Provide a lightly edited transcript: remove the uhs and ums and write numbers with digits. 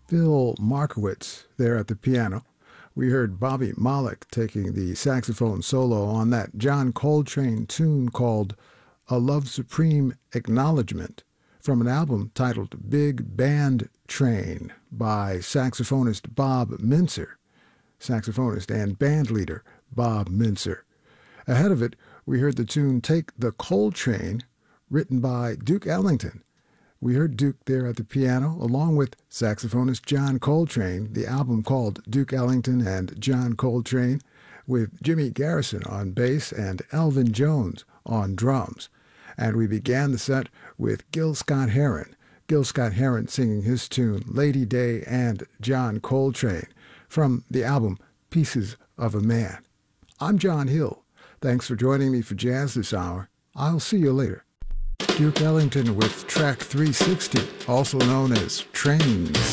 Phil Markowitz there at the piano. We heard Bobby Malik taking the saxophone solo on that John Coltrane tune called A Love Supreme Acknowledgement from an album titled Big Band Train by saxophonist Bob Mincer, saxophonist and bandleader Bob Mincer. Ahead of it, we heard the tune Take the Coltrane, written by Duke Ellington. We heard Duke there at the piano, along with saxophonist John Coltrane, the album called Duke Ellington and John Coltrane, with Jimmy Garrison on bass and Elvin Jones on drums. And we began the set with Gil Scott-Heron. Gil Scott-Heron singing his tune Lady Day and John Coltrane from the album Pieces of a Man. I'm John Hill. Thanks for joining me for Jazz this hour. I'll see you later. Duke Ellington with track 360, also known as Trains.